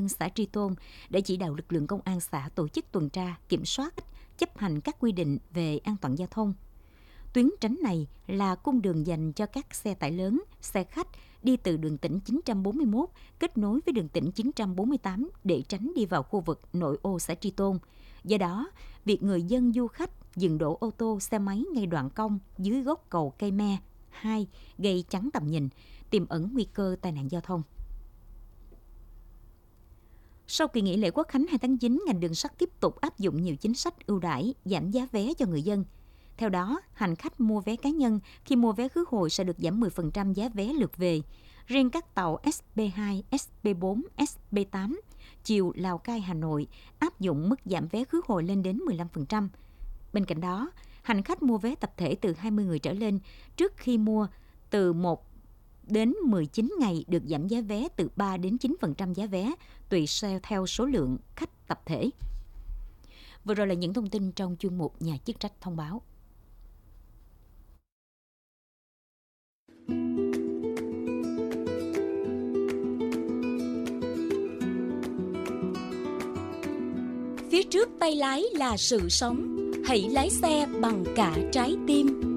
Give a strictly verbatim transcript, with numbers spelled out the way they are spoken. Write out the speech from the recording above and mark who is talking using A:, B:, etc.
A: dân xã Tri Tôn đã chỉ đạo lực lượng công an xã tổ chức tuần tra, kiểm soát, chấp hành các quy định về an toàn giao thông. Tuyến tránh này là cung đường dành cho các xe tải lớn, xe khách đi từ đường tỉnh chín trăm bốn mươi mốt kết nối với đường tỉnh chín trăm bốn mươi tám để tránh đi vào khu vực nội ô xã Tri Tôn. Do đó, việc người dân du khách dừng đỗ ô tô, xe máy ngay đoạn cong dưới gốc cầu Cây Me hai gây chắn tầm nhìn, tiềm ẩn nguy cơ tai nạn giao thông. Sau kỳ nghỉ lễ Quốc khánh hai tháng chín, ngành đường sắt tiếp tục áp dụng nhiều chính sách ưu đãi, giảm giá vé cho người dân. Theo đó, hành khách mua vé cá nhân khi mua vé khứ hồi sẽ được giảm mười phần trăm giá vé lượt về. Riêng các tàu ét pê hai, ét pê bốn, ét pê tám chiều Lào Cai, Hà Nội áp dụng mức giảm vé khứ hồi lên đến mười lăm phần trăm. Bên cạnh đó, hành khách mua vé tập thể từ hai mươi người trở lên trước khi mua từ một đến mười chín ngày được giảm giá vé từ ba đến chín phần trăm giá vé, tùy theo số lượng khách tập thể. Vừa rồi là những thông tin trong chuyên mục Nhà chức trách thông báo.
B: Phía trước tay lái là sự sống, hãy lái xe bằng cả trái tim.